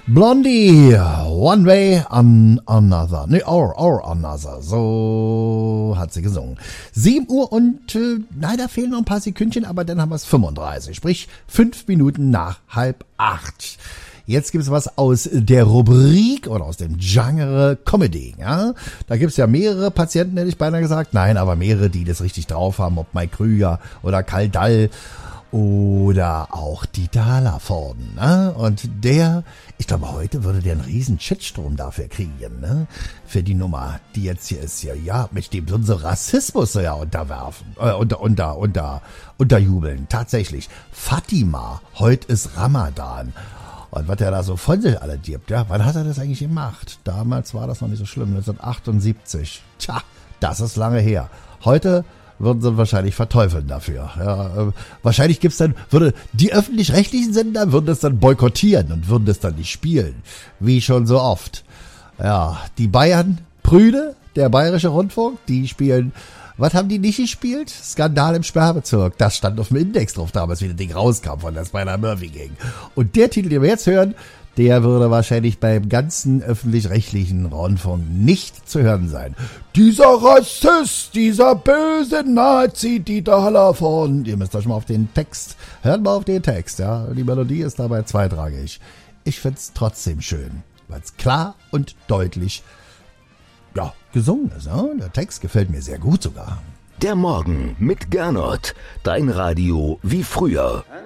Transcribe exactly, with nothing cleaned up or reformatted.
Blondie, One Way on Another. Ne, or, or Another. So hat sie gesungen. sieben Uhr und, äh, leider fehlen noch ein paar Sekündchen, aber dann haben wir es fünfunddreißig. Sprich, fünf Minuten nach halb acht. Jetzt gibt's was aus der Rubrik oder aus dem Genre Comedy. Ja? Da gibt's ja mehrere Patienten, hätte ich beinahe gesagt. Nein, aber mehrere, die das richtig drauf haben. Ob Mike Krüger oder Karl Dall oder auch Dieter Hallervorden. Ne? Und der, ich glaube, heute würde der einen riesen Shitstorm dafür kriegen. Ne? Für die Nummer, die jetzt hier ist. Ja, ja, mit dem würden sie Rassismus ja unterwerfen. Äh, unter, unter, unter, unterjubeln. Tatsächlich. Fatima, heute ist Ramadan. Und was er da so von sich alle dirbt, ja, wann hat er das eigentlich gemacht? Damals war das noch nicht so schlimm, neunzehnhundertachtundsiebzig. Tja, das ist lange her. Heute würden sie ihn wahrscheinlich verteufeln dafür. Ja, äh, wahrscheinlich gibt's dann, würde die öffentlich-rechtlichen Sender würden das dann boykottieren und würden das dann nicht spielen. Wie schon so oft. Ja, die Bayern, Prüde, der Bayerische Rundfunk, die spielen. Was haben die nicht gespielt? Skandal im Sperrbezirk. Das stand auf dem Index drauf damals, wie das Ding rauskam von der Spider-Murphy Gang. Und der Titel, den wir jetzt hören, der würde wahrscheinlich beim ganzen öffentlich-rechtlichen Rundfunk nicht zu hören sein. Dieser Rassist, dieser böse Nazi, Dieter Hallervorden. Ihr müsst euch mal auf den Text, hört mal auf den Text, ja. Die Melodie ist dabei zweitrangig. Ich find's trotzdem schön, weil es klar und deutlich ja, gesungen ist. Ja? Der Text gefällt mir sehr gut sogar. Der Morgen mit Gernot. Dein Radio wie früher.